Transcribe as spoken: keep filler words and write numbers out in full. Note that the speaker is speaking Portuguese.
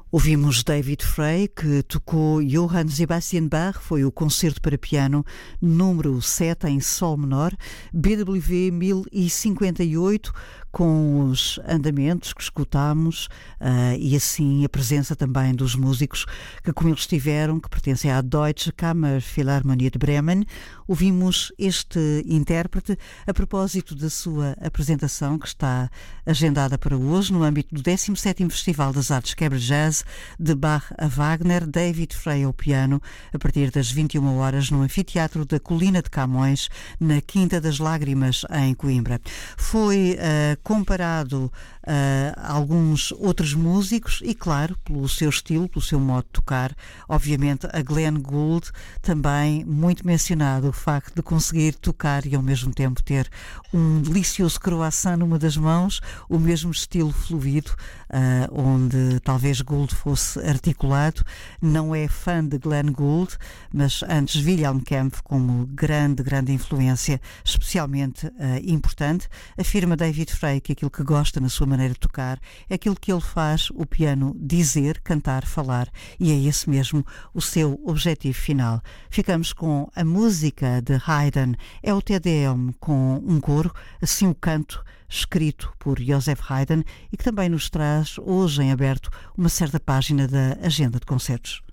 Ouvimos David Frey, que tocou Johann Sebastian Bach, foi o concerto para piano número sete em sol menor, B W V mil e cinquenta e oito, com os andamentos que escutámos uh, e assim a presença também dos músicos que com eles estiveram, que pertencem à Deutsche Kammerphilharmonie de Bremen. Ouvimos este intérprete a propósito da sua apresentação, que está agendada para hoje no âmbito do décimo sétimo Festival das Artes Quebra Jazz, de Bach a Wagner, David Frey ao piano, a partir das vinte e uma horas no Anfiteatro da Colina de Camões, na Quinta das Lágrimas, em Coimbra. Foi uh, comparado a alguns outros músicos e, claro, pelo seu estilo, pelo seu modo de tocar, obviamente a Glenn Gould, também muito mencionado, o facto de conseguir tocar e ao mesmo tempo ter um delicioso croissant numa das mãos, o mesmo estilo fluido, uh, onde talvez Gould fosse articulado. Não é fã de Glenn Gould, mas antes Wilhelm Kempff como grande, grande influência, especialmente uh, importante. Afirma David Frey que aquilo que gosta na sua maneira de tocar é aquilo que ele faz o piano dizer, cantar, falar, e é esse mesmo o seu objetivo final. Ficamos com a música de Haydn, é o Te Deum com um coro, assim o canto escrito por Joseph Haydn, e que também nos traz hoje em aberto uma certa página da agenda de concertos.